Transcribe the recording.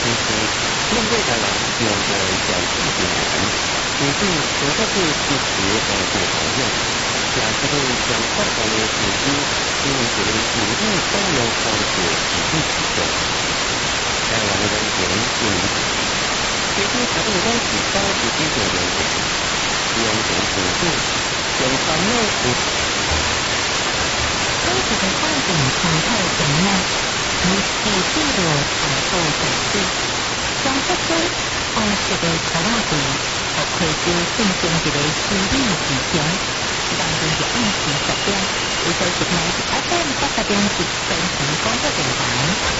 面对台湾有着小气点女性除了是支持对讨论，也是对相关的组织因为努力动用方式提供指导。台湾的人权是民主，其实台湾关系高级基础人权，用人辅助，用烦恼辅当时的观点常态怎样？你记住了反复解释，将这些当时的考拉比和推出进行一个思虑之前，让人就按时10点，有收视台 FM 88.1分成广播电台。